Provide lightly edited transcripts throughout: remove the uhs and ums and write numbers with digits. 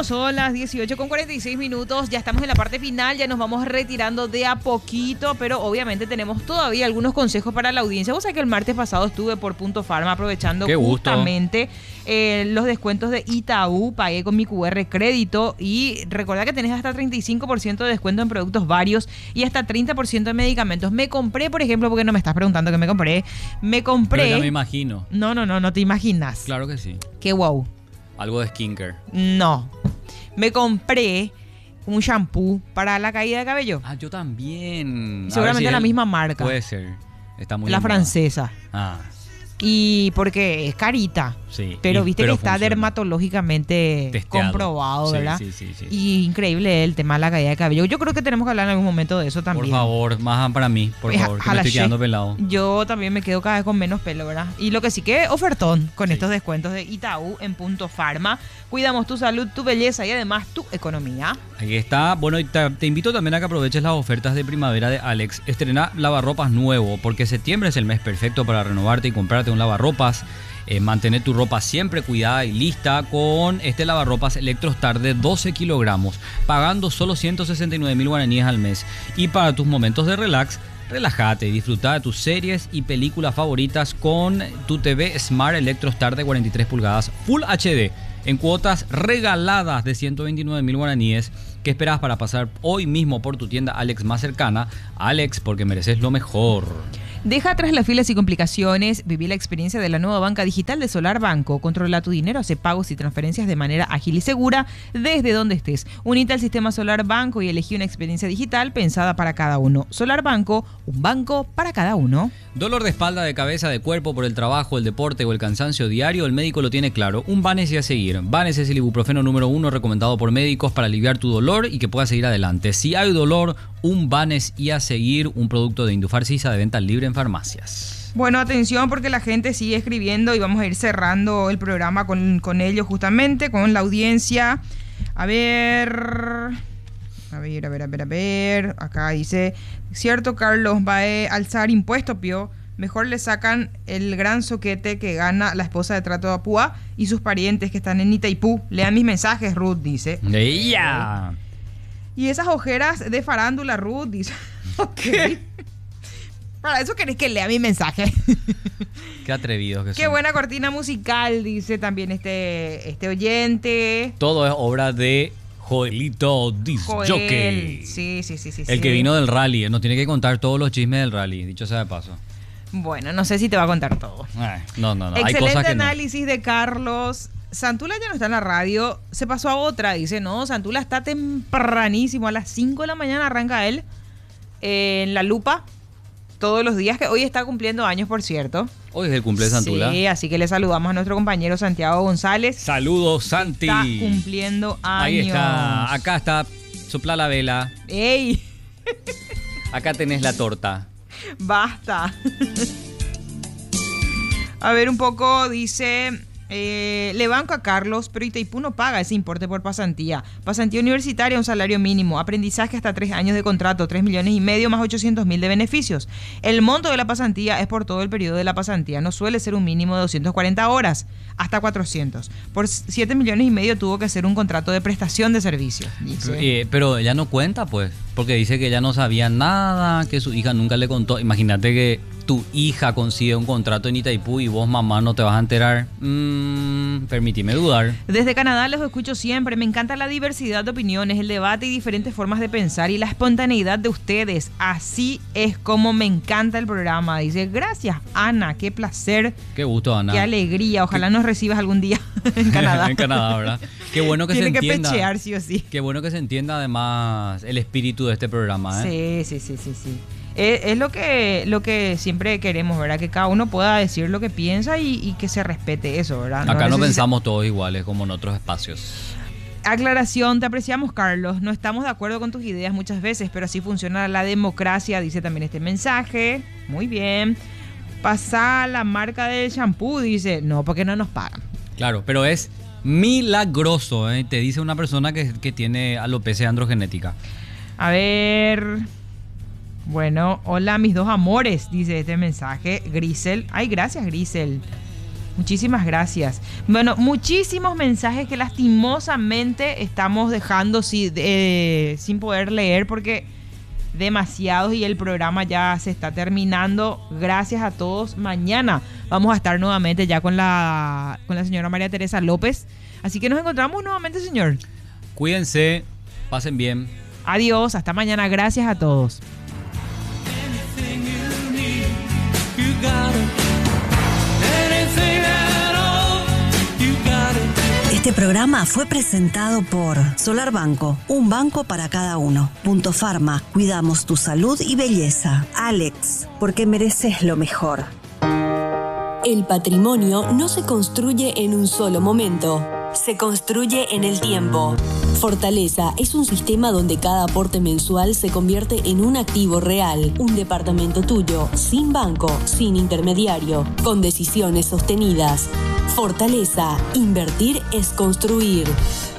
son las 18:46. Ya estamos en la parte final, ya nos vamos retirando de a poquito, pero obviamente tenemos todavía algunos consejos para la audiencia. Vos sabés que el martes pasado estuve por Punto Pharma aprovechando justamente los descuentos de Itaú. Pagué con mi QR crédito y recordá que tenés hasta 35% de descuento en productos varios y hasta 30% de medicamentos. Me compré, por ejemplo, porque no me estás preguntando qué me compré. Pero ya me imagino. No te imaginas. Claro que sí. Qué wow. Algo de skincare. No. Me compré un shampoo para la caída de cabello. Ah, yo también. Seguramente la misma marca. Puede ser. Está muy la bien. francesa. Ah. Y porque es carita. Sí. Pero viste que está funciona. dermatológicamente Testeado. comprobado, ¿verdad? Sí. Y increíble el tema de la caída de cabello. Yo creo que tenemos que hablar en algún momento de eso también. Por favor, más para mí, por favor, que me estoy quedando pelado. Yo también me quedo cada vez con menos pelo, ¿verdad? Y lo que sí que ofertón con estos descuentos de Itaú en Punto Pharma. Cuidamos tu salud, tu belleza y además tu economía. Ahí está. Bueno, y te invito también a que aproveches las ofertas de primavera de Alex. Estrena lavarropas nuevo, porque septiembre es el mes perfecto para renovarte y comprarte un lavarropas. Mantener tu ropa siempre cuidada y lista con este lavarropas Electrostar de 12 kilogramos, pagando solo 169.000 guaraníes al mes. Y para tus momentos de relax, relájate y disfruta de tus series y películas favoritas con tu TV Smart Electrostar de 43 pulgadas Full HD en cuotas regaladas de 129.000 guaraníes. ¿Qué esperas para pasar hoy mismo por tu tienda Alex más cercana? Alex, porque mereces lo mejor. Deja atrás las filas y complicaciones, viví la experiencia de la nueva banca digital de Solar Banco. Controla tu dinero, hace pagos y transferencias de manera ágil y segura desde donde estés. Unite al sistema Solar Banco y elegí una experiencia digital pensada para cada uno. Solar Banco, un banco para cada uno. Dolor de espalda, de cabeza, de cuerpo por el trabajo, el deporte o el cansancio diario, el médico lo tiene claro. Un Banes y a seguir. Banes es el ibuprofeno número 1 recomendado por médicos para aliviar tu dolor y que puedas seguir adelante. Si hay dolor, un Banes y a seguir, un producto de Indufarcisa de venta libre en farmacias. Bueno, atención porque la gente sigue escribiendo y vamos a ir cerrando el programa con ellos justamente, con la audiencia. A ver, acá dice, cierto Carlos, va a alzar impuesto, Pío. Mejor le sacan el gran soquete que gana la esposa de Trato de Apúa y sus parientes que están en Itaipú. Lean mis mensajes, Ruth, dice. ¡Ya! Y esas ojeras de farándula, Ruth, dice. Ok. Para eso querés que lea mi mensaje. Qué atrevidos que son. Qué buena cortina musical, dice también este oyente. Todo es obra de Joelito Disc Jockey. Sí. El que vino del rally. Nos tiene que contar todos los chismes del rally, dicho sea de paso. Bueno, no sé si te va a contar todo. No. Excelente Hay cosas que análisis de Carlos. Santula ya no está en la radio, se pasó a otra. Dice, no, Santula está tempranísimo. A las 5 de la mañana arranca él en La Lupa. Todos los días, que hoy está cumpliendo años, por cierto. Hoy es el cumple de Santula. Sí, así que le saludamos a nuestro compañero Santiago González. Saludos, Santi. Está cumpliendo años. Ahí está, acá está, sopla la vela. ¡Ey! Acá tenés la torta. Basta. A ver, un poco, dice... le banco a Carlos, pero Itaipú no paga ese importe por pasantía. Pasantía universitaria, un salario mínimo. Aprendizaje hasta 3 años de contrato, 3,5 millones más 800.000 de beneficios. El monto de la pasantía es por todo el periodo de la pasantía. No suele ser un mínimo de 240 horas, hasta 400. Por 7,5 millones tuvo que hacer un contrato de prestación de servicios. Pero ella no cuenta, pues, porque dice que ella no sabía nada, que su hija nunca le contó. Imagínate que tu hija consigue un contrato en Itaipú y vos, mamá, no te vas a enterar. Permíteme dudar. Desde Canadá los escucho siempre. Me encanta la diversidad de opiniones, el debate y diferentes formas de pensar y la espontaneidad de ustedes. Así es como me encanta el programa. Dice, gracias, Ana. Qué placer. Qué gusto, Ana. Qué alegría. Ojalá nos recibas algún día en Canadá. En Canadá, ¿verdad? Qué bueno que se entienda. Tiene que pechear, sí o sí. Qué bueno que se entienda además el espíritu de este programa, ¿eh? Sí. Es lo que siempre queremos, ¿verdad? Que cada uno pueda decir lo que piensa y que se respete eso, ¿verdad? Acá no pensamos todos iguales como en otros espacios. Aclaración, te apreciamos, Carlos. No estamos de acuerdo con tus ideas muchas veces, pero así funciona la democracia, dice también este mensaje. Muy bien. Pasa la marca del shampoo, dice. No, porque no nos pagan. Claro, pero es milagroso, ¿eh? Te dice una persona que tiene alopecia androgenética. A ver... Bueno, hola mis dos amores, dice este mensaje, Grisel. Ay, gracias, Grisel. Muchísimas gracias. Bueno, muchísimos mensajes que lastimosamente estamos dejando sin poder leer porque demasiados y el programa ya se está terminando. Gracias a todos. Mañana vamos a estar nuevamente ya con la señora María Teresa López. Así que nos encontramos nuevamente, señor. Cuídense, pasen bien. Adiós, hasta mañana. Gracias a todos. Este programa fue presentado por Solar Banco, un banco para cada uno. Punto Pharma, cuidamos tu salud y belleza. Alex, porque mereces lo mejor. El patrimonio no se construye en un solo momento, se construye en el tiempo. Fortaleza es un sistema donde cada aporte mensual se convierte en un activo real, un departamento tuyo, sin banco, sin intermediario, con decisiones sostenidas. Fortaleza, invertir es construir.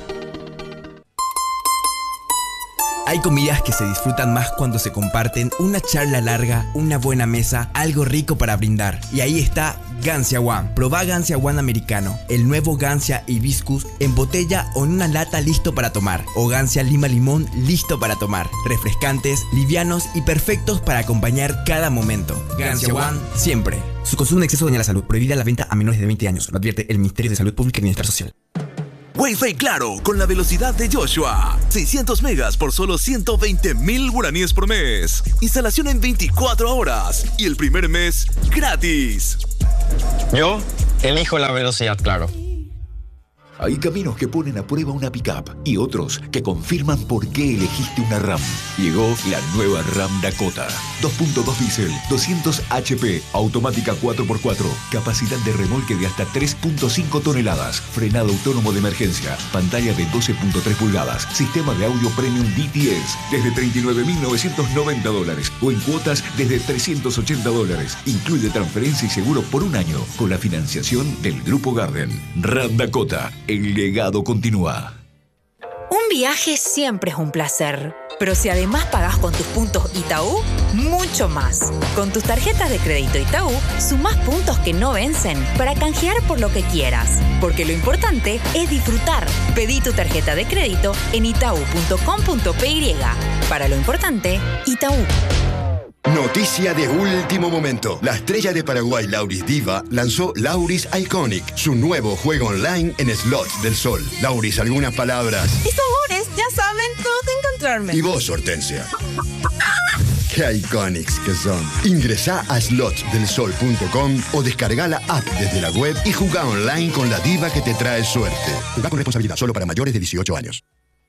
Hay comidas que se disfrutan más cuando se comparten, una charla larga, una buena mesa, algo rico para brindar. Y ahí está Gancia One. Probá Gancia One americano, el nuevo Gancia Hibiscus en botella o en una lata listo para tomar. O Gancia Lima Limón listo para tomar. Refrescantes, livianos y perfectos para acompañar cada momento. Gancia One siempre. Su consumo en exceso daña la salud. Prohibida la venta a menores de 20 años. Lo advierte el Ministerio de Salud Pública y Bienestar Social. Wi-Fi Claro, con la velocidad de Joshua. 600 megas por solo 120.000 guaraníes por mes. Instalación en 24 horas. Y el primer mes, gratis. Yo elijo la velocidad Claro. Hay caminos que ponen a prueba una pickup y otros que confirman por qué elegiste una Ram. Llegó la nueva Ram Dakota. 2.2 diésel, 200 HP, automática 4x4, capacidad de remolque de hasta 3.5 toneladas, frenado autónomo de emergencia, pantalla de 12.3 pulgadas, sistema de audio premium DTS, desde $39.990 o en cuotas desde $380. Incluye transferencia y seguro por un año con la financiación del Grupo Garden. Ram Dakota. El legado continúa. Un viaje siempre es un placer, pero si además pagás con tus puntos Itaú, mucho más. Con tus tarjetas de crédito Itaú, sumás puntos que no vencen para canjear por lo que quieras. Porque lo importante es disfrutar. Pedí tu tarjeta de crédito en itau.com.py. Para lo importante, Itaú. Noticia de último momento. La estrella de Paraguay Lauris Diva lanzó Lauris Iconic, su nuevo juego online en slots del sol. Lauris, algunas palabras. Mis amores, ya saben dónde encontrarme. Y vos, Hortensia. ¡Qué iconics que son! Ingresá a slotsdelsol.com o descarga la app desde la web y jugá online con la diva que te trae suerte. Jugá con responsabilidad, solo para mayores de 18 años.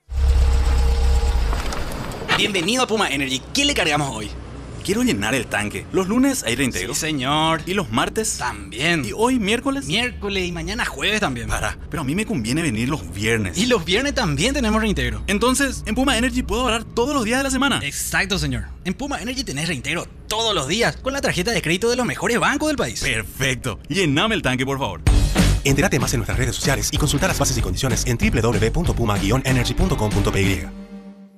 Bienvenido a Puma Energy. ¿Qué le cargamos hoy? Quiero llenar el tanque. Los lunes hay reintegro. Sí, señor. ¿Y los martes? También. ¿Y hoy miércoles? Miércoles y mañana jueves también. Pero a mí me conviene venir los viernes. Y los viernes también tenemos reintegro. Entonces, en Puma Energy puedo ahorrar todos los días de la semana. Exacto, señor. En Puma Energy tenés reintegro todos los días con la tarjeta de crédito de los mejores bancos del país. Perfecto. Llename el tanque, por favor. Entérate más en nuestras redes sociales y consulta las bases y condiciones en www.puma-energy.com.py.